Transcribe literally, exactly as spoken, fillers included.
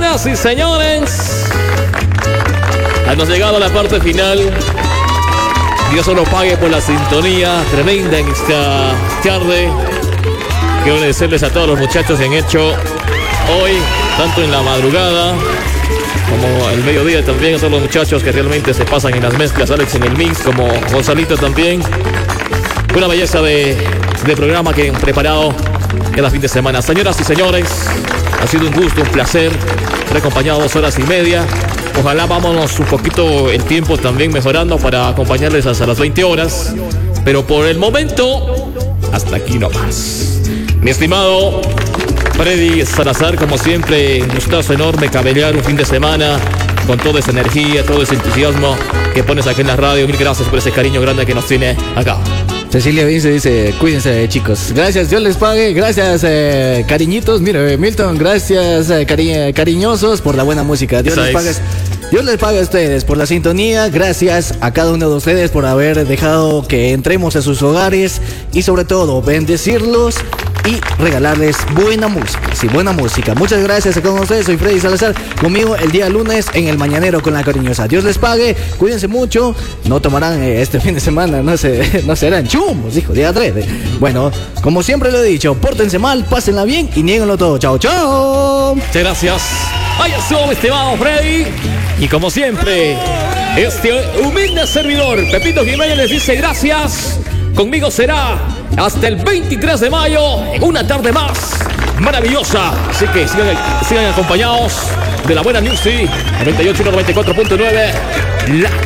Señoras y señores, hemos llegado a la parte final. Dios solo pague por la sintonía tremenda en esta tarde. Quiero agradecerles a todos los muchachos que han hecho hoy, tanto en la madrugada como el mediodía también, a todos los muchachos que realmente se pasan en las mezclas, Alex en el mix, como Gonzalito también. Una belleza de, de programa que han preparado cada fin de semana. Señoras y señores, ha sido un gusto, un placer estar acompañado dos horas y media. Ojalá vámonos un poquito el tiempo también mejorando para acompañarles hasta las veinte horas. Pero por el momento, hasta aquí nomás. Mi estimado Freddy Salazar, como siempre, un gustazo enorme caballear un fin de semana con toda esa energía, todo ese entusiasmo que pones aquí en la radio. Mil gracias por ese cariño grande que nos tiene acá. Cecilia Vince dice, cuídense chicos. Gracias, Dios les pague. Gracias, eh, cariñitos. Mire, Milton, gracias, eh, cari cariñosos por la buena música. Dios les pague. Dios les pague a ustedes por la sintonía. Gracias a cada uno de ustedes por haber dejado que entremos a sus hogares y sobre todo bendecirlos y regalarles buena música, sí, buena música. Muchas gracias a todos ustedes. Soy Freddy Salazar, conmigo el día lunes en El Mañanero con la Cariñosa. Dios les pague, cuídense mucho. No tomarán eh, este fin de semana, no se, no serán chumos, hijo, día tres. Bueno, como siempre lo he dicho, pórtense mal, pásenla bien y niéguenlo todo. Chao, chao. Muchas gracias. Ahí estuvo, estimado Freddy. Y como siempre, este humilde servidor, Pepito Jiménez, les dice gracias. Conmigo será hasta el veintitrés de mayo, en una tarde más maravillosa. Así que sigan, sigan acompañados de la buena Music noventa y ocho y noventa y cuatro punto nueve. La